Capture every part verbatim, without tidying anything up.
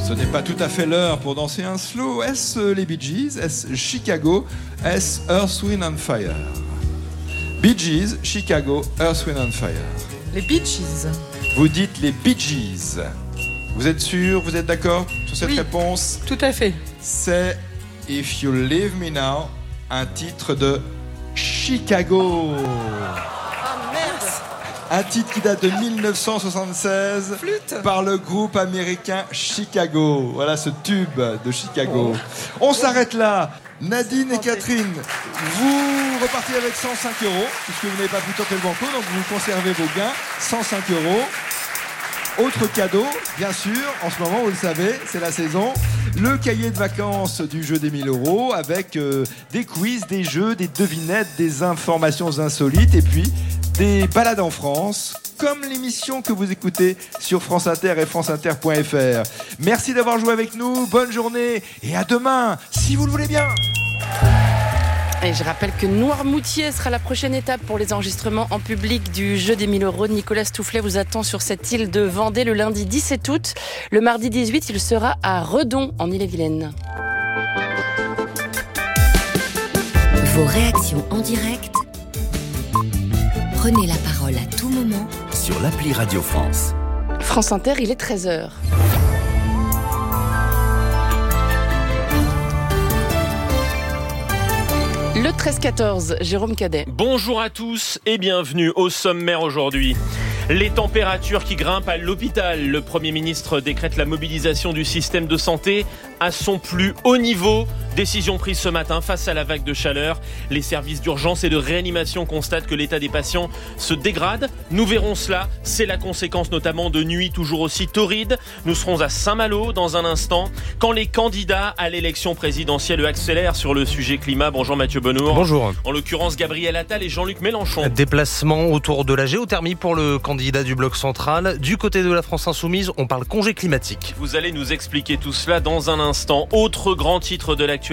Ce n'est pas tout à fait l'heure pour danser un slow. Est-ce les Bee Gees? Est-ce Chicago? Est-ce Earth, Wind and Fire? Bee Gees, Chicago, Earth, Wind and Fire. Les Bee Gees. Vous dites les Bee Gees. Vous êtes sûr? Vous êtes d'accord sur cette oui, réponse? Tout à fait. C'est If You Leave Me Now, un titre de Chicago. Ah merde! Un titre qui date de dix-neuf cent soixante-seize. Flûte. Par le groupe américain Chicago. Voilà ce tube de Chicago. On s'arrête là. Nadine et Catherine, vous repartez avec cent cinq euros, puisque vous n'avez pas pu tenter le banco, donc vous conservez vos gains, cent cinq euros. Autre cadeau, bien sûr, en ce moment, vous le savez, c'est la saison, le cahier de vacances du jeu des mille euros, avec euh, des quiz, des jeux, des devinettes, des informations insolites, et puis des balades en France, comme l'émission que vous écoutez sur France Inter et france inter point f r. Merci d'avoir joué avec nous, bonne journée, et à demain, si vous le voulez bien. Et je rappelle que Noirmoutier sera la prochaine étape pour les enregistrements en public du jeu des mille euros. Nicolas Stoufflet vous attend sur cette île de Vendée le lundi dix-sept août. Le mardi dix-huit, il sera à Redon, en Ille-et-Vilaine. Vos réactions en direct, prenez la parole à tout moment sur l'appli Radio France. France Inter, il est treize heures. Le treize quatorze, Jérôme Cadet. Bonjour à tous et bienvenue au sommaire aujourd'hui. Les températures qui grimpent à l'hôpital. Le Premier ministre décrète la mobilisation du système de santé à son plus haut niveau. Décision prise ce matin face à la vague de chaleur. Les services d'urgence et de réanimation constatent que l'état des patients se dégrade. Nous verrons cela. C'est la conséquence notamment de nuits toujours aussi torrides. Nous serons à Saint-Malo dans un instant. Quand les candidats à l'élection présidentielle accélèrent sur le sujet climat. Bonjour Mathieu Bonnour. Bonjour. En l'occurrence Gabriel Attal et Jean-Luc Mélenchon. Déplacement autour de la géothermie pour le candidat du bloc central. Du côté de la France Insoumise, on parle congé climatique. Vous allez nous expliquer tout cela dans un instant. Autre grand titre de l'actualité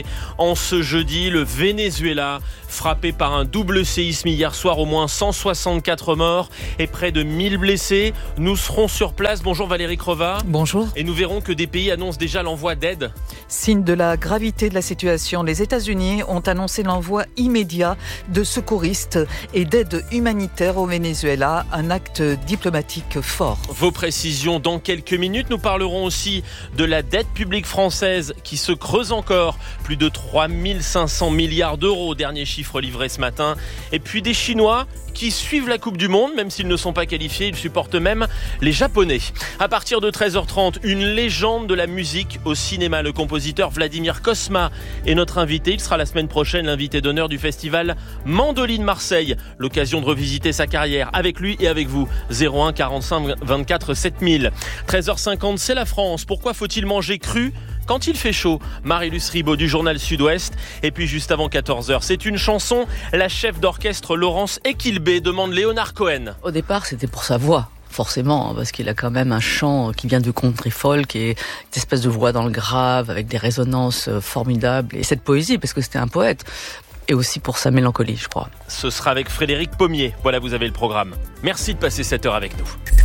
en ce jeudi, le Venezuela, frappé par un double séisme hier soir, au moins cent soixante-quatre morts et près de mille blessés. Nous serons sur place. Bonjour Valérie Crova. Bonjour. Et nous verrons que des pays annoncent déjà l'envoi d'aide. Signe de la gravité de la situation, les États-Unis ont annoncé l'envoi immédiat de secouristes et d'aide humanitaire au Venezuela, un acte diplomatique fort. Vos précisions dans quelques minutes. Nous parlerons aussi de la dette publique française qui se creuse encore. Plus de trois mille cinq cents milliards d'euros, dernier chiffre livré ce matin. Et puis des Chinois qui suivent la Coupe du Monde, même s'ils ne sont pas qualifiés, ils supportent même les Japonais. À partir de treize heures trente, une légende de la musique au cinéma. Le compositeur Vladimir Cosma est notre invité. Il sera la semaine prochaine l'invité d'honneur du festival Mandoline Marseille. L'occasion de revisiter sa carrière avec lui et avec vous. zéro un quarante-cinq vingt-quatre sept mille. treize heures cinquante, c'est la France. Pourquoi faut-il manger cru quand il fait chaud? Marie-Luce Ribaud du journal Sud-Ouest. Et puis juste avant quatorze heures, c'est une chanson. La chef d'orchestre Laurence Equilbé demande Léonard Cohen. Au départ, c'était pour sa voix. Forcément, parce qu'il a quand même un chant qui vient du country folk et une espèce de voix dans le grave avec des résonances formidables. Et cette poésie, parce que c'était un poète. Et aussi pour sa mélancolie, je crois. Ce sera avec Frédéric Pommier. Voilà, vous avez le programme. Merci de passer cette heure avec nous.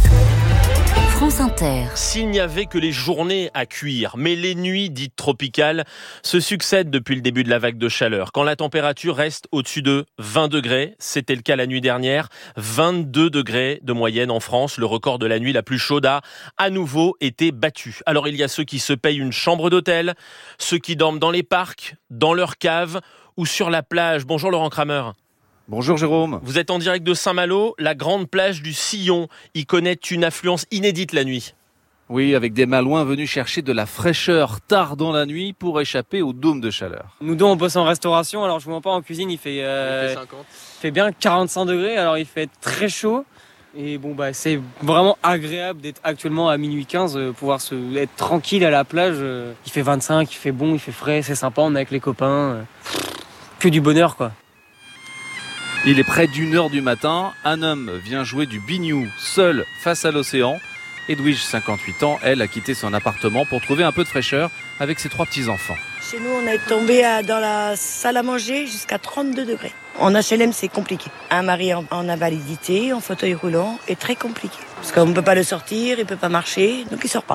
France Inter. S'il n'y avait que les journées à cuire, mais les nuits dites tropicales se succèdent depuis le début de la vague de chaleur. Quand la température reste au-dessus de vingt degrés, c'était le cas la nuit dernière, vingt-deux degrés de moyenne en France. Le record de la nuit la plus chaude a à nouveau été battu. Alors il y a ceux qui se payent une chambre d'hôtel, ceux qui dorment dans les parcs, dans leur cave ou sur la plage. Bonjour Laurent Kramer. Bonjour Jérôme. Vous êtes en direct de Saint-Malo, la grande plage du Sillon. Y connaît une affluence inédite la nuit. Oui, avec des Malouins venus chercher de la fraîcheur tard dans la nuit pour échapper au dôme de chaleur. Nous deux, on bosse en restauration, alors je vous mens pas, en cuisine, il fait, euh, il fait, cinquante. Il fait bien quarante-cinq degrés, alors il fait très chaud. Et bon, bah, c'est vraiment agréable d'être actuellement à minuit quinze, euh, pouvoir se, être tranquille à la plage. Euh, il fait vingt-cinq, il fait bon, il fait frais, c'est sympa, on est avec les copains. Euh, que du bonheur, quoi. Il est près d'une heure du matin, un homme vient jouer du biniou seul face à l'océan. Edwige, cinquante-huit ans, elle a quitté son appartement pour trouver un peu de fraîcheur avec ses trois petits-enfants. Chez nous, on est tombé à, dans la salle à manger jusqu'à trente-deux degrés. En H L M, c'est compliqué. Un mari en, en invalidité, en fauteuil roulant, est très compliqué. Parce qu'on ne peut pas le sortir, il ne peut pas marcher, donc il ne sort pas.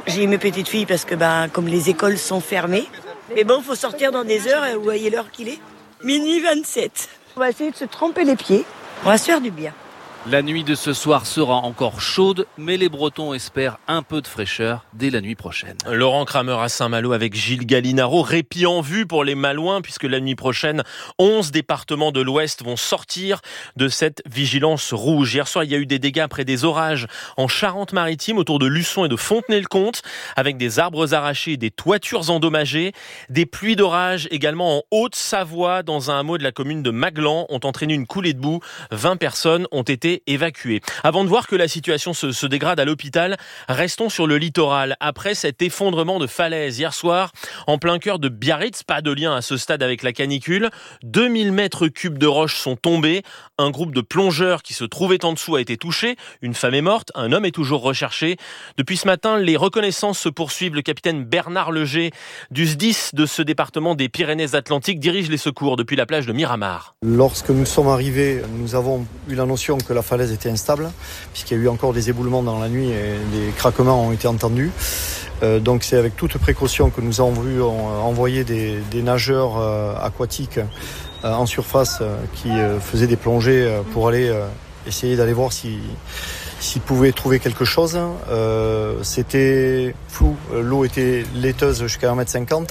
J'ai mes petites filles parce que ben, comme les écoles sont fermées. Mais bon, il faut sortir dans des heures, vous voyez l'heure qu'il est. Minuit vingt-sept. On va essayer de se tremper les pieds. On va se faire du bien. La nuit de ce soir sera encore chaude, mais les Bretons espèrent un peu de fraîcheur dès la nuit prochaine. Laurent Kramer à Saint-Malo avec Gilles Gallinaro. Répit en vue pour les Malouins puisque la nuit prochaine, onze départements de l'Ouest vont sortir de cette vigilance rouge. Hier soir, il y a eu des dégâts après des orages en Charente-Maritime autour de Luçon et de Fontenay-le-Comte avec des arbres arrachés, des toitures endommagées. Des pluies d'orage également en Haute-Savoie dans un hameau de la commune de Maglan ont entraîné une coulée de boue. vingt personnes ont été évacués. Avant de voir que la situation se, se dégrade à l'hôpital, restons sur le littoral. Après cet effondrement de falaise hier soir, en plein cœur de Biarritz, pas de lien à ce stade avec la canicule, deux mille mètres cubes de roches sont tombés. Un groupe de plongeurs qui se trouvait en dessous a été touché. Une femme est morte, un homme est toujours recherché. Depuis ce matin, les reconnaissances se poursuivent. Le capitaine Bernard Leger du S D I S de ce département des Pyrénées-Atlantiques dirige les secours depuis la plage de Miramar. Lorsque nous sommes arrivés, nous avons eu la notion que la falaise était instable, puisqu'il y a eu encore des éboulements dans la nuit et des craquements ont été entendus. Euh, donc c'est avec toute précaution que nous avons voulu envoyer des, des nageurs euh, aquatiques euh, en surface euh, qui euh, faisaient des plongées euh, pour aller euh, essayer d'aller voir si s'ils pouvaient trouver quelque chose. Euh, c'était flou, l'eau était laiteuse jusqu'à un mètre cinquante,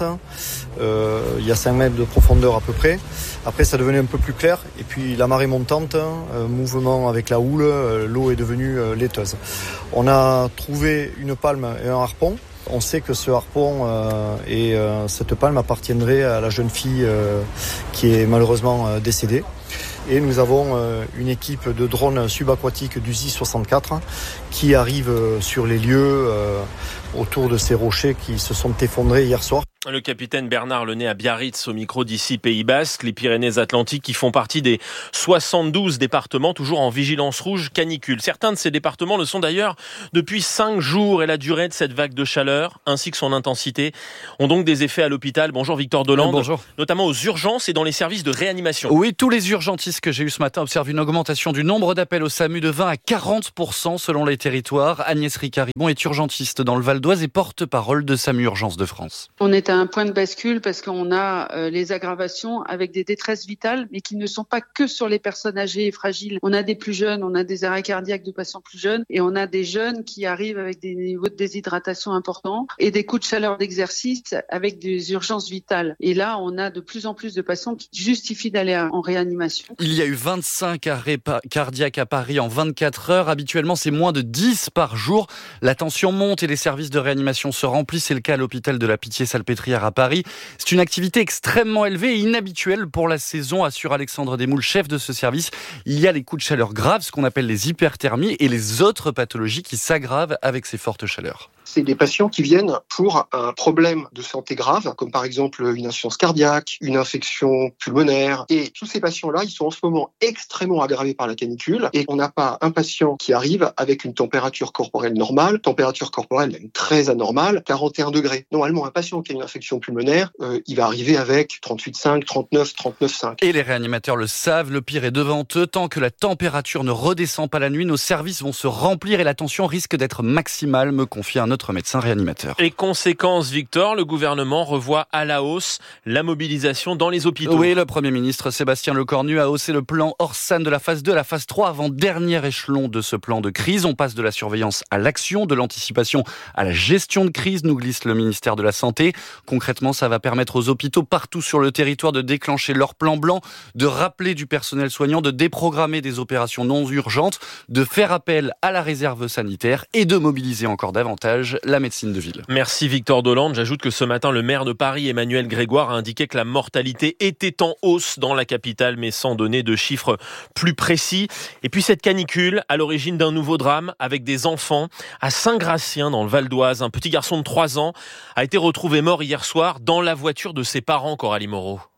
euh, il y a cinq mètres de profondeur à peu près. Après ça devenait un peu plus clair et puis la marée montante, euh, mouvement avec la houle, euh, l'eau est devenue euh, laiteuse. On a trouvé une palme et un harpon. On sait que ce harpon euh, et euh, cette palme appartiendraient à la jeune fille euh, qui est malheureusement euh, décédée. Et nous avons euh, une équipe de drones subaquatiques du S I soixante-quatre qui arrive euh, sur les lieux euh, autour de ces rochers qui se sont effondrés hier soir. Le capitaine Bernard Lenay à Biarritz au micro d'ici Pays Basque, les Pyrénées-Atlantiques qui font partie des soixante-douze départements toujours en vigilance rouge canicule. Certains de ces départements le sont d'ailleurs depuis cinq jours et la durée de cette vague de chaleur ainsi que son intensité ont donc des effets à l'hôpital. Bonjour Victor Delande. Bonjour. Notamment aux urgences et dans les services de réanimation. Oui, tous les urgentistes que j'ai eu ce matin observent une augmentation du nombre d'appels au SAMU de vingt à quarante pour cent selon les territoires. Agnès Ricaribon est urgentiste dans le Val d'Oise et porte-parole de SAMU Urgences de France. On est à un point de bascule parce qu'on a euh, les aggravations avec des détresses vitales, mais qui ne sont pas que sur les personnes âgées et fragiles. On a des plus jeunes, on a des arrêts cardiaques de patients plus jeunes, et on a des jeunes qui arrivent avec des niveaux de déshydratation importants et des coups de chaleur d'exercice avec des urgences vitales. Et là, on a de plus en plus de patients qui justifient d'aller en réanimation. Il y a eu vingt-cinq arrêts cardiaques à Paris en vingt-quatre heures. Habituellement, c'est moins de dix par jour. La tension monte et les services de réanimation se remplissent. C'est le cas à l'hôpital de la Pitié-Salpêtrière à Paris. C'est une activité extrêmement élevée et inhabituelle pour la saison, assure Alexandre Desmoules, chef de ce service. Il y a les coups de chaleur graves, ce qu'on appelle les hyperthermies, et les autres pathologies qui s'aggravent avec ces fortes chaleurs. C'est des patients qui viennent pour un problème de santé grave, comme par exemple une insuffisance cardiaque, une infection pulmonaire. Et tous ces patients-là, ils sont en ce moment extrêmement aggravés par la canicule. Et on n'a pas un patient qui arrive avec une température corporelle normale, température corporelle même très anormale, quarante et un degrés. Normalement, un patient qui a une infection pulmonaire, euh, il va arriver avec trente-huit virgule cinq, trente-neuf, trente-neuf virgule cinq. Et les réanimateurs le savent, le pire est devant eux. Tant que la température ne redescend pas la nuit, nos services vont se remplir et la tension risque d'être maximale, me confie un autre médecin réanimateur. Et conséquence, Victor, le gouvernement revoit à la hausse la mobilisation dans les hôpitaux. Oui, le Premier ministre Sébastien Lecornu a haussé le plan Orsan de la phase deux à la phase trois, avant-dernier échelon de ce plan de crise. On passe de la surveillance à l'action, de l'anticipation à la gestion de crise, nous glisse le ministère de la Santé. Concrètement, ça va permettre aux hôpitaux partout sur le territoire de déclencher leur plan blanc, de rappeler du personnel soignant, de déprogrammer des opérations non urgentes, de faire appel à la réserve sanitaire et de mobiliser encore davantage la médecine de ville. Merci Victor Delande. J'ajoute que ce matin, le maire de Paris, Emmanuel Grégoire, a indiqué que la mortalité était en hausse dans la capitale, mais sans donner de chiffres plus précis. Et puis cette canicule, à l'origine d'un nouveau drame, avec des enfants à Saint-Gratien, dans le Val d'Oise. Un petit garçon de trois ans a été retrouvé mort hier soir dans la voiture de ses parents, Coralie Moreau.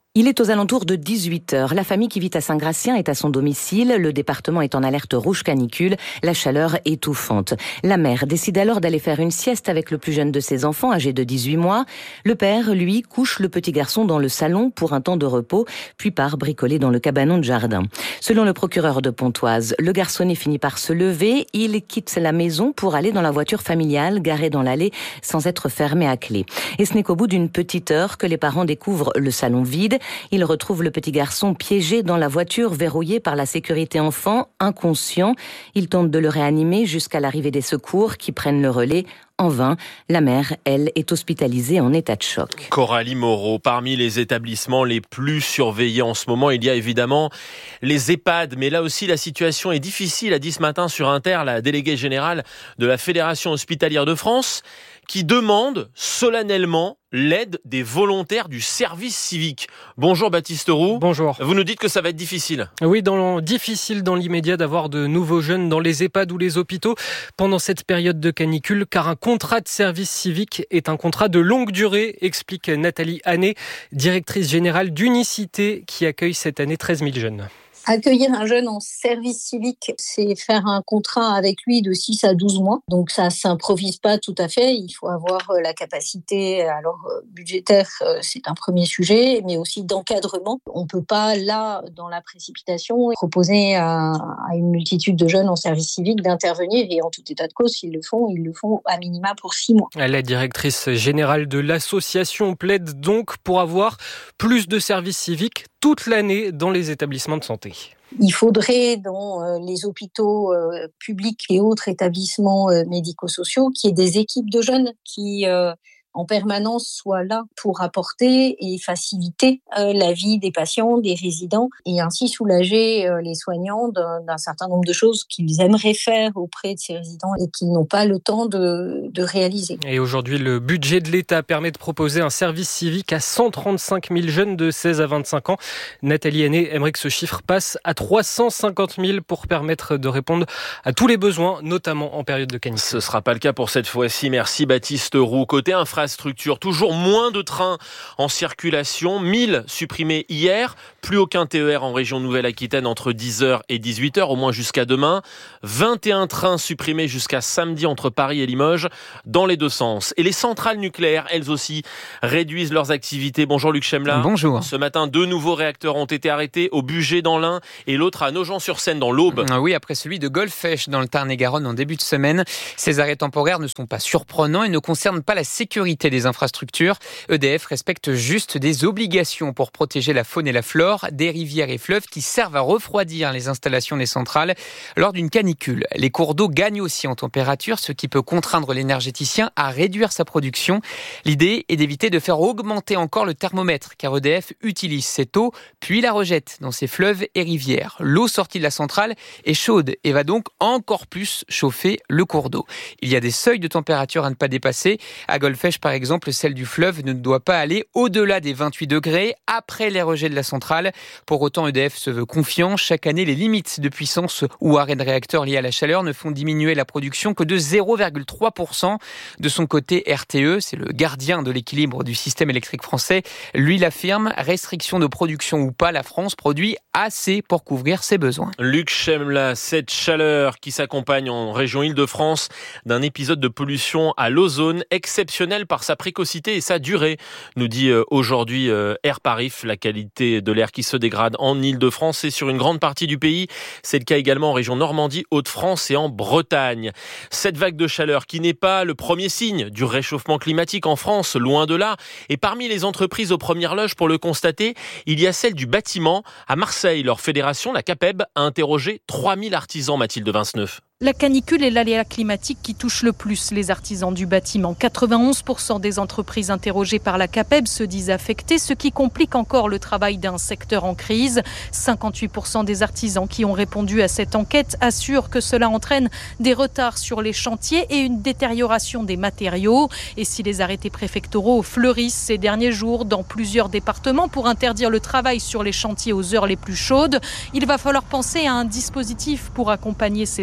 Il est aux alentours de dix-huit heures. La famille qui vit à Saint-Gratien est à son domicile. Le département est en alerte rouge canicule. La chaleur étouffante. La mère décide alors d'aller faire une sieste avec le plus jeune de ses enfants, âgé de dix-huit mois. Le père, lui, couche le petit garçon dans le salon pour un temps de repos, puis part bricoler dans le cabanon de jardin. Selon le procureur de Pontoise, le garçonnet finit par se lever. Il quitte la maison pour aller dans la voiture familiale garée dans l'allée sans être fermée à clé. Et ce n'est qu'au bout d'une petite heure que les parents découvrent le salon vide. Ils retrouvent le petit garçon piégé dans la voiture verrouillée par la sécurité enfant, inconscient. Ils tentent de le réanimer jusqu'à l'arrivée des secours qui prennent le relais. En vain, la mère, elle, est hospitalisée en état de choc. Coralie Moreau, parmi les établissements les plus surveillés en ce moment, il y a évidemment les EHPAD. Mais là aussi, la situation est difficile, a dit ce matin sur Inter la déléguée générale de la Fédération hospitalière de France, qui demande solennellement l'aide des volontaires du service civique. Bonjour Baptiste Roux. Bonjour. Vous nous dites que ça va être difficile. Oui, dans, difficile dans l'immédiat d'avoir de nouveaux jeunes dans les EHPAD ou les hôpitaux pendant cette période de canicule, car un contrat de service civique est un contrat de longue durée, explique Nathalie Hannet, directrice générale d'Unicité, qui accueille cette année treize mille jeunes. Accueillir un jeune en service civique, c'est faire un contrat avec lui de six à douze mois. Donc ça s'improvise pas tout à fait. Il faut avoir la capacité, alors budgétaire, c'est un premier sujet, mais aussi d'encadrement. On peut pas, là, dans la précipitation, proposer à, à une multitude de jeunes en service civique d'intervenir. Et en tout état de cause, s'ils le font, ils le font à minima pour six mois. La directrice générale de l'association plaide donc pour avoir plus de services civiques toute l'année dans les établissements de santé. Il faudrait, dans euh, les hôpitaux euh, publics et autres établissements euh, médico-sociaux, qu'il y ait des équipes de jeunes qui, euh, en permanence, soient là pour apporter et faciliter euh, la vie des patients, des résidents, et ainsi soulager euh, les soignants d'un, d'un certain nombre de choses qu'ils aimeraient faire auprès de ces résidents et qu'ils n'ont pas le temps de, de réaliser. Et aujourd'hui, le budget de l'État permet de proposer un service civique à cent trente-cinq mille jeunes de seize à vingt-cinq ans. Nathalie Hannet aimerait que ce chiffre passe à trois cent cinquante mille pour permettre de répondre à tous les besoins, notamment en période de canicule. Ce ne sera pas le cas pour cette fois-ci. Merci Baptiste Roux. Côté infrastructure, toujours moins de trains en circulation. mille supprimés hier. Plus aucun T E R en région Nouvelle-Aquitaine entre dix heures et dix-huit heures, au moins jusqu'à demain. vingt et un trains supprimés jusqu'à samedi entre Paris et Limoges, dans les deux sens. Et les centrales nucléaires, elles aussi, réduisent leurs activités. Bonjour Luc Chemla. Bonjour. Ce matin, deux nouveaux réacteurs ont été arrêtés, au Bugey dans l'Ain et l'autre à Nogent-sur-Seine dans l'Aube. Oui, après celui de Golfech dans le Tarn-et-Garonne en début de semaine. Ces arrêts temporaires ne sont pas surprenants et ne concernent pas la sécurité des infrastructures. E D F respecte juste des obligations pour protéger la faune et la flore des rivières et fleuves qui servent à refroidir les installations des centrales lors d'une canicule. Les cours d'eau gagnent aussi en température, ce qui peut contraindre l'énergéticien à réduire sa production. L'idée est d'éviter de faire augmenter encore le thermomètre, car E D F utilise cette eau, puis la rejette dans ses fleuves et rivières. L'eau sortie de la centrale est chaude et va donc encore plus chauffer le cours d'eau. Il y a des seuils de température à ne pas dépasser. À Golfech, par exemple, celle du fleuve ne doit pas aller au-delà des vingt-huit degrés après les rejets de la centrale. Pour autant, E D F se veut confiant. Chaque année, les limites de puissance ou arrêt de réacteurs liés à la chaleur ne font diminuer la production que de zéro virgule trois pour cent. De son côté, R T E, c'est le gardien de l'équilibre du système électrique français, lui l'affirme, restriction de production ou pas, la France produit assez pour couvrir ses besoins. Luc Chemla, cette chaleur qui s'accompagne en région Île-de-France d'un épisode de pollution à l'ozone exceptionnel par sa précocité et sa durée, nous dit aujourd'hui Air Paris, la qualité de l'air qui se dégrade en Île-de-France et sur une grande partie du pays. C'est le cas également en région Normandie, Hauts-de-France et en Bretagne. Cette vague de chaleur qui n'est pas le premier signe du réchauffement climatique en France, loin de là. Et parmi les entreprises aux premières loges pour le constater, il y a celle du bâtiment. À Marseille, leur fédération, la CAPEB, a interrogé trois mille artisans, Mathilde Vinceneuve. La canicule est l'aléa climatique qui touche le plus les artisans du bâtiment. quatre-vingt-onze pour cent des entreprises interrogées par la CAPEB se disent affectées, ce qui complique encore le travail d'un secteur en crise. cinquante-huit pour cent des artisans qui ont répondu à cette enquête assurent que cela entraîne des retards sur les chantiers et une détérioration des matériaux. Et si les arrêtés préfectoraux fleurissent ces derniers jours dans plusieurs départements pour interdire le travail sur les chantiers aux heures les plus chaudes, il va falloir penser à un dispositif pour accompagner ces entreprises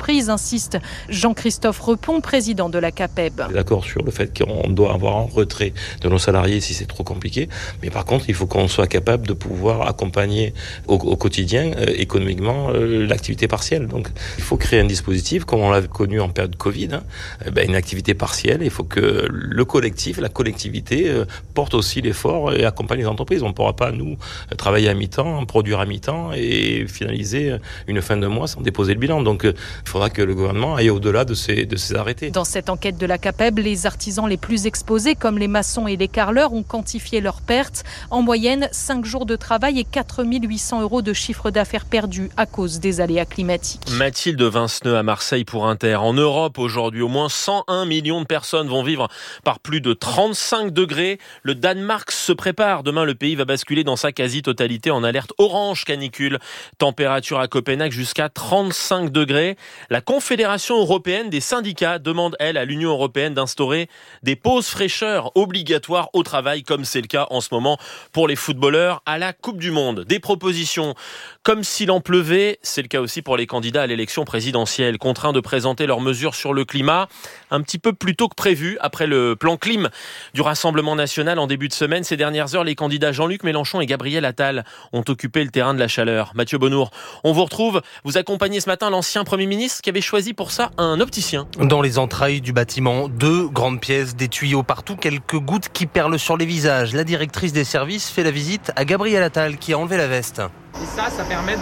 entreprises, insiste Jean-Christophe Repon, président de la CAPEB. D'accord sur le fait qu'on doit avoir un retrait de nos salariés si c'est trop compliqué, mais par contre il faut qu'on soit capable de pouvoir accompagner au, au quotidien euh, économiquement euh, l'activité partielle. Donc il faut créer un dispositif comme on l'a connu en période Covid, hein, euh, ben, une activité partielle. Il faut que le collectif, la collectivité euh, porte aussi l'effort et accompagne les entreprises. On ne pourra pas nous travailler à mi-temps, produire à mi-temps et finaliser une fin de mois sans déposer le bilan. Donc euh, il faudra que le gouvernement aille au-delà de ces, de ces arrêtés. Dans cette enquête de la CAPEB, les artisans les plus exposés, comme les maçons et les carreleurs, ont quantifié leurs pertes. En moyenne, cinq jours de travail et quatre mille huit cents euros de chiffre d'affaires perdus à cause des aléas climatiques. Mathilde Vinceneux à Marseille pour Inter. En Europe, aujourd'hui, au moins cent un millions de personnes vont vivre par plus de trente-cinq degrés. Le Danemark se prépare. Demain, le pays va basculer dans sa quasi-totalité en alerte orange canicule. Température à Copenhague jusqu'à trente-cinq degrés. La Confédération européenne des syndicats demande, elle, à l'Union européenne d'instaurer des pauses fraîcheur obligatoires au travail, comme c'est le cas en ce moment pour les footballeurs à la Coupe du Monde. Des propositions comme s'il en pleuvait, c'est le cas aussi pour les candidats à l'élection présidentielle, contraints de présenter leurs mesures sur le climat un petit peu plus tôt que prévu après le plan clim du Rassemblement national en début de semaine. Ces dernières heures, les candidats Jean-Luc Mélenchon et Gabriel Attal ont occupé le terrain de la chaleur. Mathieu Bonnour, on vous retrouve. Vous accompagnez ce matin l'ancien Premier ministre qui avait choisi pour ça un opticien. Dans les entrailles du bâtiment, deux grandes pièces, des tuyaux partout, quelques gouttes qui perlent sur les visages. La directrice des services fait la visite à Gabriel Attal qui a enlevé la veste. Et ça, ça permet de,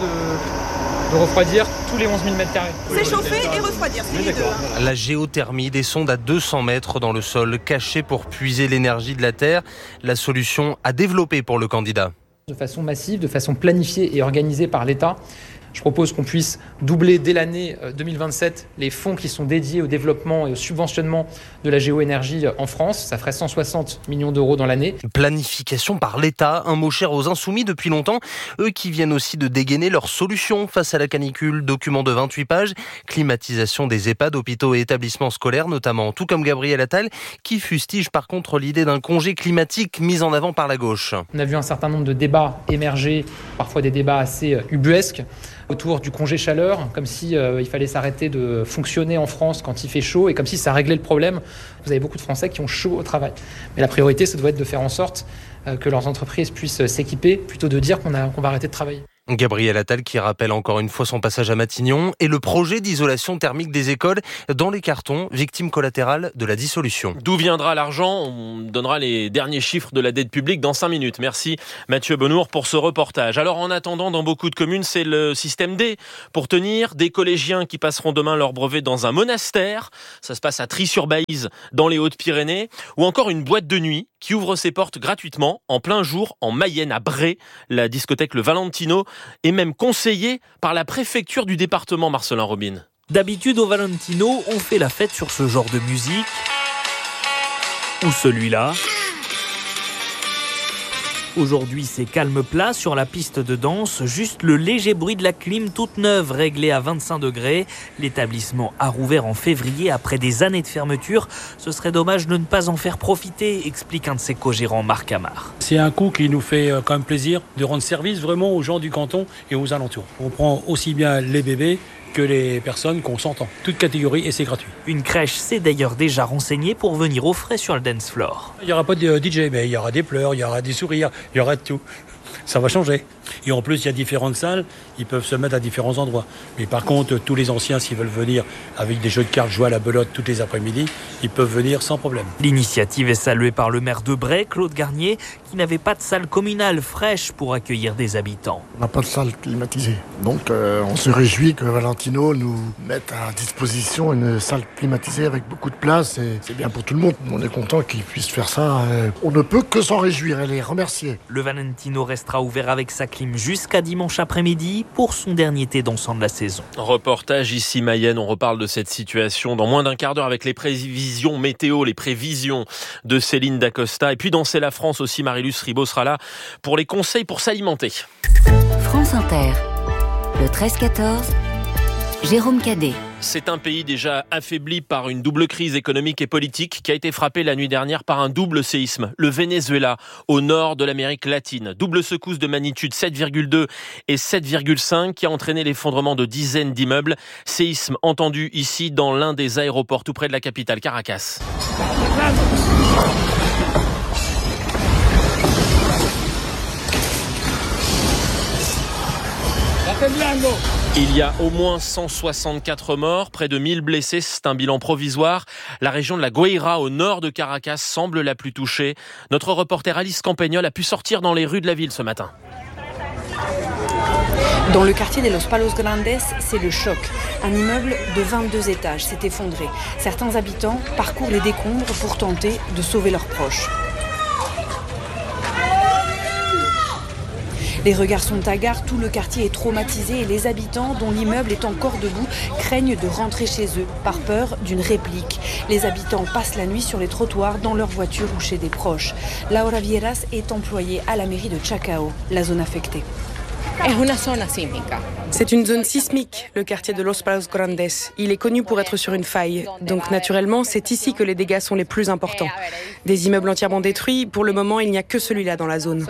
de refroidir tous les onze mille mètres carrés. C'est chauffer et refroidir, c'est les deux. Hein. La géothermie, des sondes à deux cents mètres dans le sol, cachées pour puiser l'énergie de la Terre. La solution à développer pour le candidat. De façon massive, de façon planifiée et organisée par l'État, je propose qu'on puisse doubler dès l'année deux mille vingt-sept les fonds qui sont dédiés au développement et au subventionnement de la géoénergie en France. Ça ferait cent soixante millions d'euros dans l'année. Planification par l'État, un mot cher aux insoumis depuis longtemps. Eux qui viennent aussi de dégainer leurs solutions face à la canicule. Document de vingt-huit pages, climatisation des EHPAD, hôpitaux et établissements scolaires notamment. Tout comme Gabriel Attal qui fustige par contre l'idée d'un congé climatique mis en avant par la gauche. On a vu un certain nombre de débats émerger, parfois des débats assez ubuesques, autour du congé chaleur, comme si euh, il fallait s'arrêter de fonctionner en France quand il fait chaud et comme si ça réglait le problème. Vous avez beaucoup de Français qui ont chaud au travail. Mais la priorité, ça doit être de faire en sorte euh, que leurs entreprises puissent s'équiper plutôt de dire qu'on, a, qu'on va arrêter de travailler. Gabriel Attal qui rappelle encore une fois son passage à Matignon et le projet d'isolation thermique des écoles dans les cartons, victime collatérale de la dissolution. D'où viendra l'argent ? On donnera les derniers chiffres de la dette publique dans cinq minutes. Merci Mathieu Bonnour pour ce reportage. Alors en attendant, dans beaucoup de communes, c'est le système D pour tenir. Des collégiens qui passeront demain leur brevet dans un monastère. Ça se passe à Trie-sur-Baïse, dans les Hautes-Pyrénées. Ou encore une boîte de nuit qui ouvre ses portes gratuitement en plein jour en Mayenne, à Bray. La discothèque Le Valentino est même conseillée par la préfecture du département. Marcelin Robin. D'habitude, au Valentino, on fait la fête sur ce genre de musique. Ou celui-là. Aujourd'hui, c'est calme plat sur la piste de danse, juste le léger bruit de la clim toute neuve réglée à vingt-cinq degrés. L'établissement a rouvert en février après des années de fermeture. Ce serait dommage de ne pas en faire profiter, explique un de ses co-gérants, Marc Amar. C'est un coup qui nous fait quand même plaisir de rendre service vraiment aux gens du canton et aux alentours. On prend aussi bien les bébés que les personnes qu'on s'entend. Toute catégorie et c'est gratuit. Une crèche s'est d'ailleurs déjà renseignée pour venir au frais sur le dance floor. Il n'y aura pas de D J, mais il y aura des pleurs, il y aura des sourires, il y aura de tout. Ça va changer. Et en plus, il y a différentes salles, ils peuvent se mettre à différents endroits. Mais par contre, tous les anciens, s'ils veulent venir avec des jeux de cartes, jouer à la belote toutes les après-midi, ils peuvent venir sans problème. L'initiative est saluée par le maire de Bray, Claude Garnier, qui n'avait pas de salle communale fraîche pour accueillir des habitants. On n'a pas de salle climatisée. Donc euh, on se réjouit que Valentino nous mette à disposition une salle climatisée avec beaucoup de place. Et c'est bien pour tout le monde. On est content qu'ils puissent faire ça. Euh, on ne peut que s'en réjouir et les remercier. Le Valentino restera ouvert avec sa clim jusqu'à dimanche après-midi pour son dernier thé dansant de la saison. Reportage ici Mayenne, on reparle de cette situation dans moins d'un quart d'heure avec les prévisions météo, les prévisions de Céline Dacosta. Et puis dans C'est la France aussi, Marilus Ribot sera là pour les conseils pour s'alimenter. France Inter, le treize quatorze, Jérôme Cadet. C'est un pays déjà affaibli par une double crise économique et politique qui a été frappé la nuit dernière par un double séisme. Le Venezuela, au nord de l'Amérique latine. Double secousse de magnitude sept virgule deux et sept virgule cinq qui a entraîné l'effondrement de dizaines d'immeubles. Séisme entendu ici dans l'un des aéroports tout près de la capitale, Caracas. Il y a au moins cent soixante-quatre morts, près de mille blessés, c'est un bilan provisoire. La région de la Guaira, au nord de Caracas, semble la plus touchée. Notre reporter Alice Campagnol a pu sortir dans les rues de la ville ce matin. Dans le quartier de Los Palos Grandes, c'est le choc. Un immeuble de vingt-deux étages s'est effondré. Certains habitants parcourent les décombres pour tenter de sauver leurs proches. Les regards sont hagards, tout le quartier est traumatisé et les habitants, dont l'immeuble est encore debout, craignent de rentrer chez eux par peur d'une réplique. Les habitants passent la nuit sur les trottoirs, dans leur voiture ou chez des proches. Laura Vieras est employée à la mairie de Chacao, la zone affectée. C'est une zone sismique, le quartier de Los Palos Grandes. Il est connu pour être sur une faille. Donc naturellement, c'est ici que les dégâts sont les plus importants. Des immeubles entièrement détruits, pour le moment, il n'y a que celui-là dans la zone.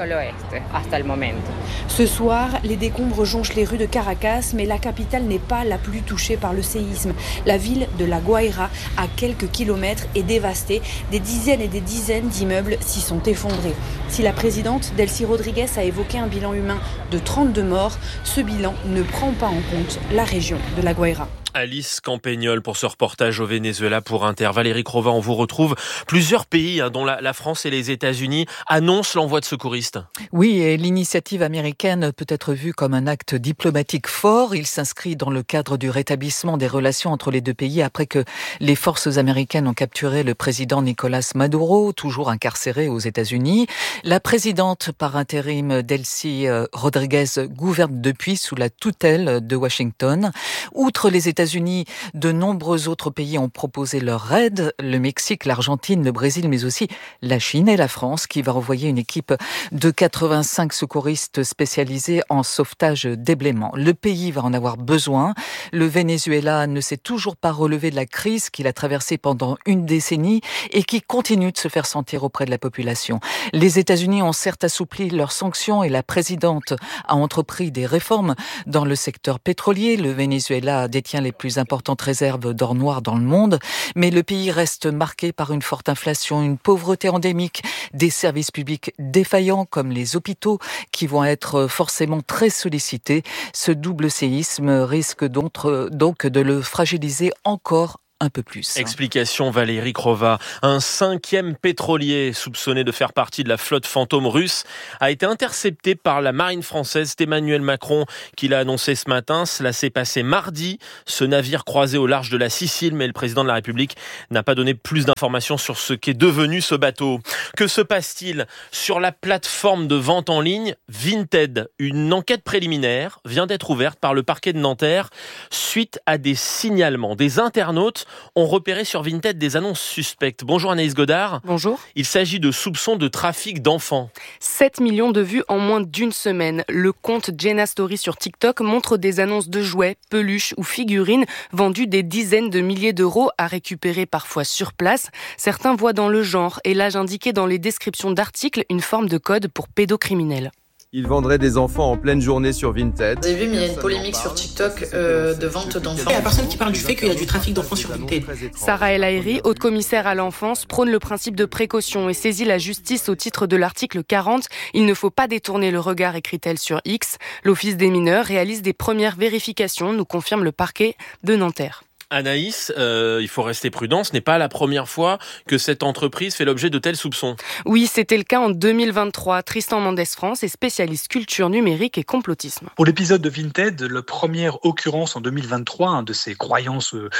Ce soir, les décombres jonchent les rues de Caracas, mais la capitale n'est pas la plus touchée par le séisme. La ville de La Guaira, à quelques kilomètres, est dévastée. Des dizaines et des dizaines d'immeubles s'y sont effondrés. Si la présidente Delcy Rodriguez a évoqué un bilan humain de trente-deux morts, ce bilan ne prend pas en compte la région de La Guaira. Alice Campagnol pour ce reportage au Venezuela pour Inter. Valérie Crova, on vous retrouve. Plusieurs pays, hein, dont la, la France et les États-Unis, annoncent l'envoi de secouristes. Oui, et l'initiative américaine peut être vue comme un acte diplomatique fort. Il s'inscrit dans le cadre du rétablissement des relations entre les deux pays après que les forces américaines ont capturé le président Nicolás Maduro, toujours incarcéré aux États-Unis. La présidente par intérim Delcy Rodriguez gouverne depuis sous la tutelle de Washington. Outre les États-Unis, États-Unis, de nombreux autres pays ont proposé leur aide, le Mexique, l'Argentine, le Brésil, mais aussi la Chine et la France, qui va envoyer une équipe de quatre-vingt-cinq secouristes spécialisés en sauvetage déblaiement. Le pays va en avoir besoin. Le Venezuela ne s'est toujours pas relevé de la crise qu'il a traversée pendant une décennie et qui continue de se faire sentir auprès de la population. Les États-Unis ont certes assoupli leurs sanctions et la présidente a entrepris des réformes dans le secteur pétrolier. Le Venezuela détient les plus importantes réserves d'or noir dans le monde, mais le pays reste marqué par une forte inflation, une pauvreté endémique, des services publics défaillants comme les hôpitaux qui vont être forcément très sollicités. Ce double séisme risque donc de le fragiliser encore un peu plus. Explication Valérie Crova. Un cinquième pétrolier soupçonné de faire partie de la flotte fantôme russe a été intercepté par la marine française. C'est Emmanuel Macron qui l'a annoncé ce matin. Cela s'est passé mardi. Ce navire croisé au large de la Sicile, mais le président de la République n'a pas donné plus d'informations sur ce qu'est devenu ce bateau. Que se passe-t-il sur la plateforme de vente en ligne Vinted? Une enquête préliminaire vient d'être ouverte par le parquet de Nanterre suite à des signalements. Des internautes ont repéré sur Vinted des annonces suspectes. Bonjour Anaïs Godard. Bonjour. Il s'agit de soupçons de trafic d'enfants. sept millions de vues en moins d'une semaine. Le compte Jenna Story sur TikTok montre des annonces de jouets, peluches ou figurines vendues des dizaines de milliers d'euros à récupérer parfois sur place. Certains voient dans le genre et l'âge indiqué dans les descriptions d'articles une forme de code pour pédocriminels. Ils vendraient des enfants en pleine journée sur Vinted. Vous avez vu, mais il y a une polémique sur TikTok euh, de vente d'enfants. Il y a personne qui parle du fait qu'il y a du trafic d'enfants sur Vinted. Sarah El Haïry, haute commissaire à l'enfance, prône le principe de précaution et saisit la justice au titre de l'article quarante. Il ne faut pas détourner le regard, écrit-elle sur X. L'Office des mineurs réalise des premières vérifications, nous confirme le parquet de Nanterre. Anaïs, euh, il faut rester prudent. Ce n'est pas la première fois que cette entreprise fait l'objet de tels soupçons. Oui, c'était le cas en deux mille vingt-trois. Tristan Mendes France est spécialiste culture numérique et complotisme. Pour l'épisode de Vinted, la première occurrence en deux mille vingt-trois hein, de ces croyances de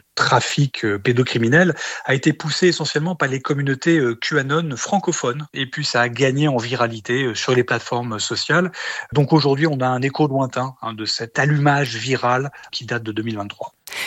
trafic pédocriminel a été poussée essentiellement par les communautés QAnon francophones. Et puis ça a gagné en viralité sur les plateformes sociales. Donc aujourd'hui, on a un écho lointain hein, de cet allumage viral qui date de deux mille vingt-trois.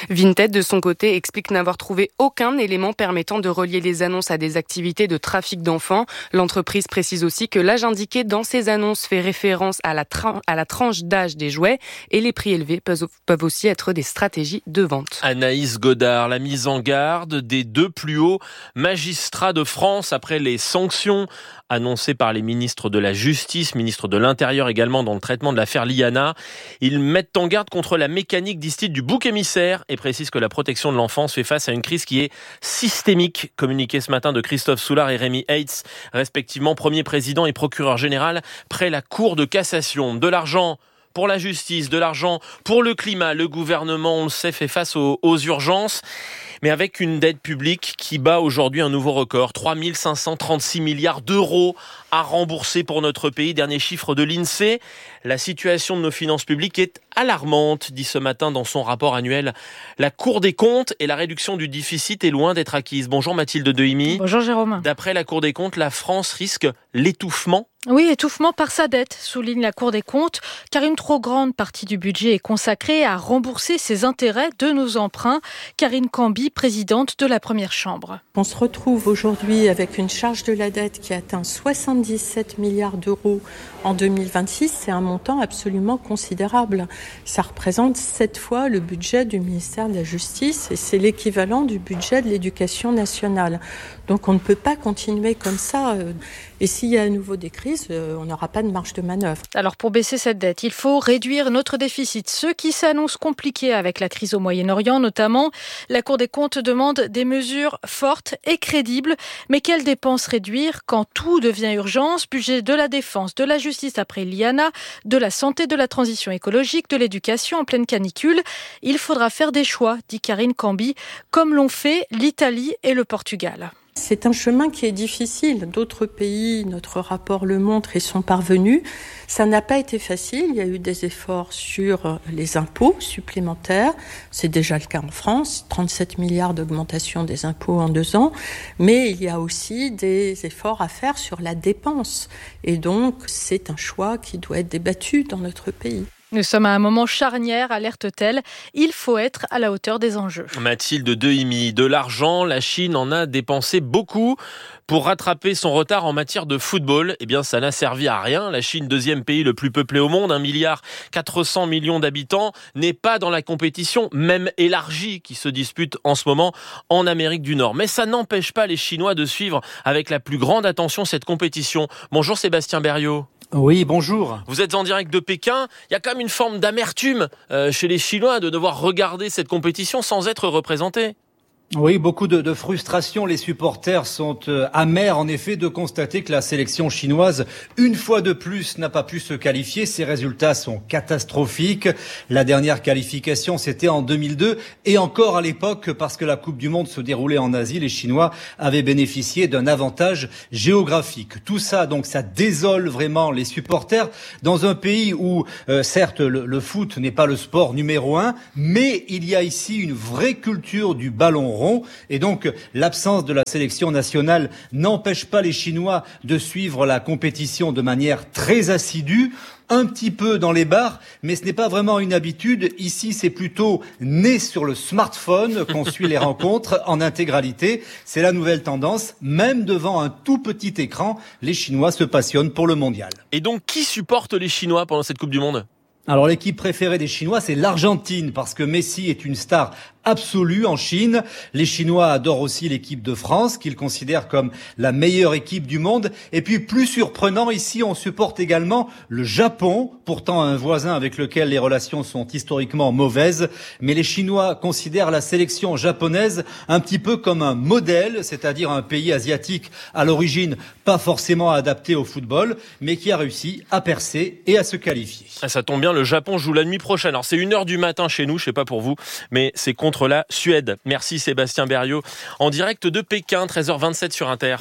Vinted, de son côté, explique n'avoir trouvé aucun élément permettant de relier les annonces à des activités de trafic d'enfants. L'entreprise précise aussi que l'âge indiqué dans ces annonces fait référence à la, tra- à la tranche d'âge des jouets et les prix élevés peuvent, peuvent aussi être des stratégies de vente. Anaïs Godard, la mise en garde des deux plus hauts magistrats de France après les sanctions annoncées par les ministres de la Justice, ministre de l'Intérieur également dans le traitement de l'affaire Liana. Ils mettent en garde contre la mécanique, disent-ils, du bouc émissaire et précisent que la protection de l'enfance fait face à une crise qui est systémique. Communiqué ce matin de Christophe Soulard et Rémi Heitz, respectivement premier président et procureur général près la Cour de cassation. De l'argent pour la justice, de l'argent pour le climat. Le gouvernement, on le sait, fait face aux, aux urgences, mais avec une dette publique qui bat aujourd'hui un nouveau record. trois mille cinq cent trente-six milliards d'euros à rembourser pour notre pays. Dernier chiffre de l'INSEE. La situation de nos finances publiques est alarmante, dit ce matin dans son rapport annuel la Cour des comptes, et la réduction du déficit est loin d'être acquise. Bonjour Mathilde Dehimi. Bonjour Jérôme. D'après la Cour des comptes, la France risque l'étouffement. Oui, étouffement par sa dette, souligne la Cour des comptes, car une trop grande partie du budget est consacrée à rembourser ses intérêts de nos emprunts. Karine Cambi, présidente de la Première Chambre. On se retrouve aujourd'hui avec une charge de la dette qui atteint soixante-dix-sept milliards d'euros en deux mille vingt-six. C'est un montant absolument considérable. Ça représente sept fois le budget du ministère de la Justice et c'est l'équivalent du budget de l'Éducation nationale. Donc on ne peut pas continuer comme ça. Et s'il y a à nouveau des crises, on n'aura pas de marge de manœuvre. Alors pour baisser cette dette, il faut réduire notre déficit, ce qui s'annonce compliqué avec la crise au Moyen-Orient notamment. La Cour des comptes demande des mesures fortes et crédibles. Mais quelles dépenses réduire quand tout devient urgence? Budget de la défense, de la justice après Liana, de la santé, de la transition écologique, de l'éducation en pleine canicule. Il faudra faire des choix, dit Karine Cambi, comme l'ont fait l'Italie et le Portugal. C'est un chemin qui est difficile. D'autres pays, notre rapport le montre, et sont parvenus. Ça n'a pas été facile. Il y a eu des efforts sur les impôts supplémentaires. C'est déjà le cas en France. trente-sept milliards d'augmentation des impôts en deux ans. Mais il y a aussi des efforts à faire sur la dépense. Et donc, c'est un choix qui doit être débattu dans notre pays. Nous sommes à un moment charnière, alerte-t-elle. Il faut être à la hauteur des enjeux. Mathilde Dehimi, de l'argent, la Chine en a dépensé beaucoup pour rattraper son retard en matière de football. Eh bien, ça n'a servi à rien. La Chine, deuxième pays le plus peuplé au monde, un milliard quatre cents millions d'habitants, n'est pas dans la compétition, même élargie, qui se dispute en ce moment en Amérique du Nord. Mais ça n'empêche pas les Chinois de suivre avec la plus grande attention cette compétition. Bonjour Sébastien Berriot. Oui, bonjour. Vous êtes en direct de Pékin. Il y a quand même une forme d'amertume euh, chez les Chinois de devoir regarder cette compétition sans être représentés. Oui, beaucoup de, de frustration. Les supporters sont euh, amers, en effet, de constater que la sélection chinoise, une fois de plus, n'a pas pu se qualifier. Ses résultats sont catastrophiques. La dernière qualification, c'était en deux mille deux. Et encore à l'époque, parce que la Coupe du Monde se déroulait en Asie, les Chinois avaient bénéficié d'un avantage géographique. Tout ça, donc, ça désole vraiment les supporters dans un pays où, euh, certes, le, le foot n'est pas le sport numéro un, mais il y a ici une vraie culture du ballon rond. Et donc, l'absence de la sélection nationale n'empêche pas les Chinois de suivre la compétition de manière très assidue. Un petit peu dans les bars, mais ce n'est pas vraiment une habitude. Ici, c'est plutôt né sur le smartphone qu'on suit les rencontres en intégralité. C'est la nouvelle tendance. Même devant un tout petit écran, les Chinois se passionnent pour le mondial. Et donc, qui supporte les Chinois pendant cette Coupe du Monde ? Alors l'équipe préférée des Chinois, c'est l'Argentine, parce que Messi est une star absolue en Chine. Les Chinois adorent aussi l'équipe de France, qu'ils considèrent comme la meilleure équipe du monde. Et puis plus surprenant, ici on supporte également le Japon, pourtant un voisin avec lequel les relations sont historiquement mauvaises. Mais les Chinois considèrent la sélection japonaise un petit peu comme un modèle, c'est-à-dire un pays asiatique à l'origine pas forcément adapté au football, mais qui a réussi à percer et à se qualifier. Ça tombe bien, le Japon joue la nuit prochaine. Alors c'est une heure du matin chez nous, je sais pas pour vous, mais c'est contre la Suède. Merci Sébastien Berriot. En direct de Pékin, treize heures vingt-sept sur Inter.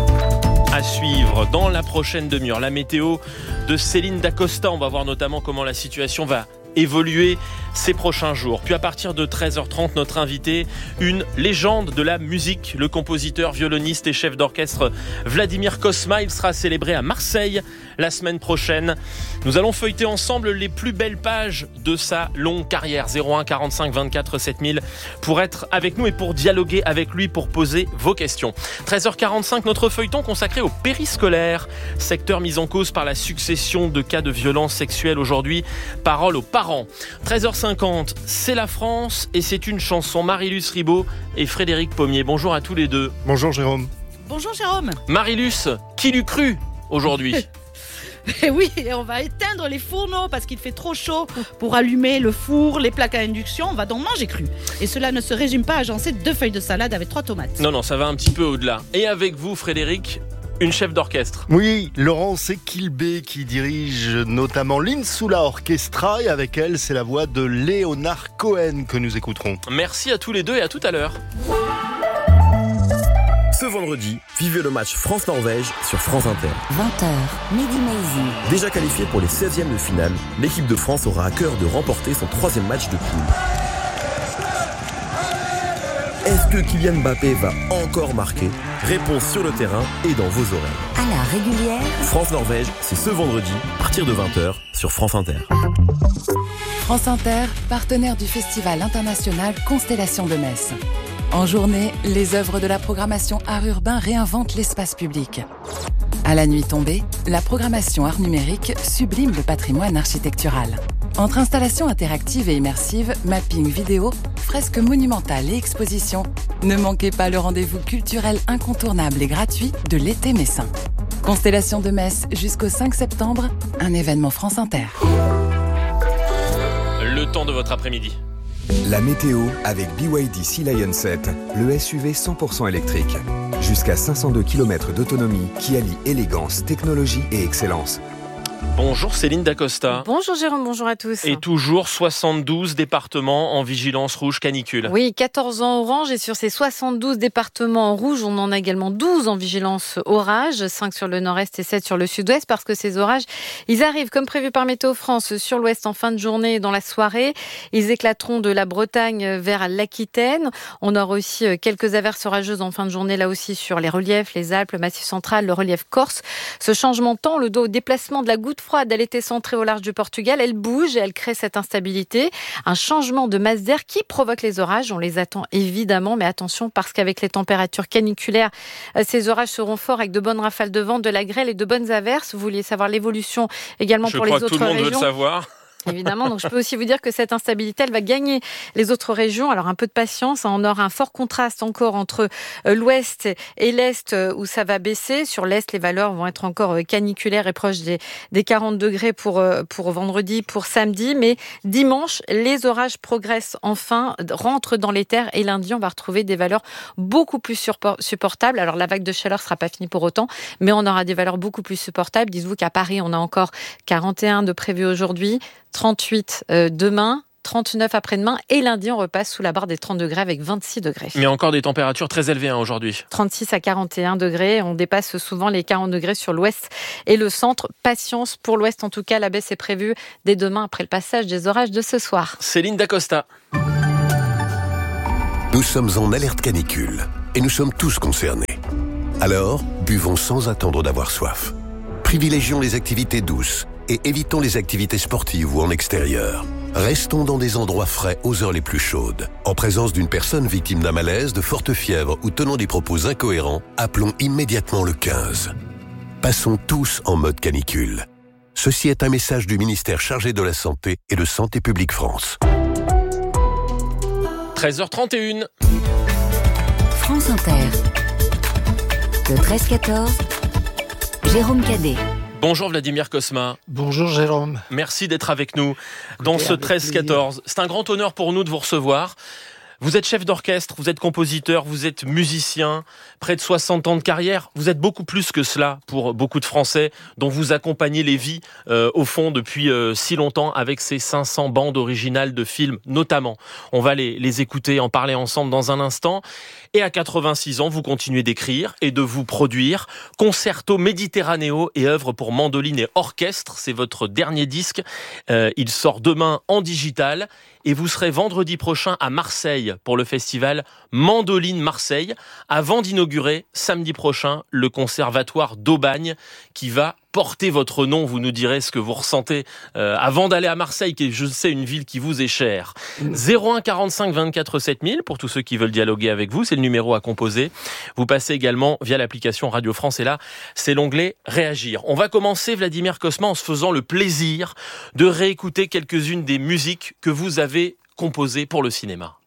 À suivre dans la prochaine demi-heure, la météo de Céline Dacosta. On va voir notamment comment la situation va évoluer ces prochains jours. Puis à partir de treize heures trente, notre invité, une légende de la musique, le compositeur, violoniste et chef d'orchestre Vladimir Cosma. Il sera célébré à Marseille la semaine prochaine. Nous allons feuilleter ensemble les plus belles pages de sa longue carrière. zéro un quarante-cinq vingt-quatre sept mille pour être avec nous et pour dialoguer avec lui, pour poser vos questions. treize heures quarante-cinq, notre feuilleton consacré au périscolaire, secteur mis en cause par la succession de cas de violences sexuelles aujourd'hui. Parole aux parents. treize heures cinquante, c'est la France et c'est une chanson. Marie-Luce Ribaud et Frédéric Pommier. Bonjour à tous les deux. Bonjour Jérôme. Bonjour Jérôme. Marie-Luce, qui l'eût cru aujourd'hui? Et oui, on va éteindre les fourneaux parce qu'il fait trop chaud pour allumer le four, les plaques à induction. On va donc manger cru. Et cela ne se résume pas à agencer deux feuilles de salade avec trois tomates. Non, non, ça va un petit peu au-delà. Et avec vous, Frédéric, une chef d'orchestre. Oui, Laurence Equilbé qui dirige notamment l'Insula Orchestra et avec elle, c'est la voix de Léonard Cohen que nous écouterons. Merci à tous les deux et à tout à l'heure. Ce vendredi, vivez le match France-Norvège sur France Inter. vingt heures, Mehdi Maizi. Déjà qualifiée pour les seizièmes de finale, l'équipe de France aura à cœur de remporter son troisième match de poule. Est-ce que Kylian Mbappé va encore marquer? Réponse sur le terrain et dans vos oreilles. À la régulière. France-Norvège, c'est ce vendredi, à partir de vingt heures, sur France Inter. France Inter, partenaire du Festival international Constellation de Metz. En journée, les œuvres de la programmation Art Urbain réinventent l'espace public. À la nuit tombée, la programmation Art Numérique sublime le patrimoine architectural. Entre installations interactives et immersives, mapping vidéo, fresques monumentales et expositions, ne manquez pas le rendez-vous culturel incontournable et gratuit de l'été messin. Constellation de Metz jusqu'au cinq septembre, un événement France Inter. Le temps de votre après-midi. La météo avec B Y D Sea Lion sept, le S U V cent pour cent électrique. Jusqu'à cinq cent deux kilomètres d'autonomie qui allie élégance, technologie et excellence. Bonjour Céline Dacosta. Bonjour Jérôme, bonjour à tous. Et toujours soixante-douze départements en vigilance rouge canicule. Oui, quatorze en orange et sur ces soixante-douze départements en rouge, on en a également douze en vigilance orage, cinq sur le nord-est et sept sur le sud-ouest parce que ces orages, ils arrivent comme prévu par Météo France sur l'ouest en fin de journée et dans la soirée. Ils éclateront de la Bretagne vers l'Aquitaine. On aura aussi quelques averses orageuses en fin de journée là aussi sur les reliefs, les Alpes, le Massif central, le relief corse. Ce changement tend le dos au déplacement de la goutte froide, elle était centrée au large du Portugal, elle bouge et elle crée cette instabilité. Un changement de masse d'air qui provoque les orages, on les attend évidemment, mais attention parce qu'avec les températures caniculaires, ces orages seront forts avec de bonnes rafales de vent, de la grêle et de bonnes averses. Vous vouliez savoir l'évolution également Je pour les autres régions. Je crois que tout le monde veut le savoir. Évidemment, donc je peux aussi vous dire que cette instabilité, elle va gagner les autres régions. Alors un peu de patience, on aura un fort contraste encore entre l'ouest et l'est où ça va baisser. Sur l'est, les valeurs vont être encore caniculaires et proches des, des quarante degrés pour, pour vendredi, pour samedi. Mais dimanche, les orages progressent enfin, rentrent dans les terres et lundi, on va retrouver des valeurs beaucoup plus supportables. Alors la vague de chaleur sera pas finie pour autant, mais on aura des valeurs beaucoup plus supportables. Dites-vous qu'à Paris, on a encore quarante et un de prévu aujourd'hui, trente-huit euh, demain, trente-neuf après-demain et lundi on repasse sous la barre des trente degrés avec vingt-six degrés. Mais encore des températures très élevées hein, aujourd'hui. trente-six à quarante et un degrés, on dépasse souvent les quarante degrés sur l'ouest et le centre. Patience pour l'ouest en tout cas, la baisse est prévue dès demain après le passage des orages de ce soir. Céline Dacosta. Nous sommes en alerte canicule et nous sommes tous concernés. Alors, buvons sans attendre d'avoir soif. Privilégions les activités douces et évitons les activités sportives ou en extérieur. Restons dans des endroits frais aux heures les plus chaudes. En présence d'une personne victime d'un malaise, de forte fièvre ou tenant des propos incohérents, appelons immédiatement le quinze. Passons tous en mode canicule. Ceci est un message du ministère chargé de la Santé et de Santé publique France. treize heures trente et une. France Inter. Le treize quatorze. Jérôme Cadet. Bonjour Vladimir Cosma. Bonjour Jérôme. Merci d'être avec nous dans ce treize quatorze. C'est un grand honneur pour nous de vous recevoir. Vous êtes chef d'orchestre, vous êtes compositeur, vous êtes musicien, près de soixante ans de carrière. Vous êtes beaucoup plus que cela pour beaucoup de Français dont vous accompagnez les vies euh, au fond depuis euh, si longtemps avec ces cinq cents bandes originales de films notamment. On va les, les écouter, en parler ensemble dans un instant. Et à quatre-vingt-six ans, vous continuez d'écrire et de vous produire. Concerto Méditerranéo et œuvres pour mandoline et orchestre, c'est votre dernier disque. Euh, il sort demain en digital. Et vous serez vendredi prochain à Marseille pour le festival Mandoline Marseille, avant d'inaugurer samedi prochain le conservatoire d'Aubagne qui va porter votre nom. Vous nous direz ce que vous ressentez euh, avant d'aller à Marseille, qui est, je sais, une ville qui vous est chère. zéro un quarante-cinq vingt-quatre sept mille pour tous ceux qui veulent dialoguer avec vous, c'est le numéro à composer. Vous passez également via l'application Radio France et là, c'est l'onglet Réagir. On va commencer, Vladimir Cosma, en se faisant le plaisir de réécouter quelques-unes des musiques que vous avez composées pour le cinéma.